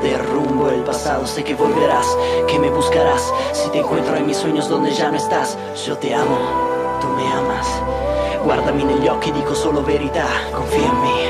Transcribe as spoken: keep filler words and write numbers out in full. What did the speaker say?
de rumbo el pasado. Sé que volverás, que me buscarás. Si te encuentro en mis sueños donde ya no estás. Yo te amo, tu me amas. Guardami negli occhi, dico solo verità. Confia in me,